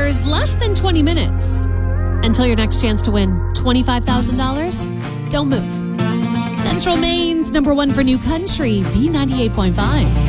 There's less than 20 minutes until your next chance to win $25,000. Don't move. Central Maine's number one for new country, B98.5.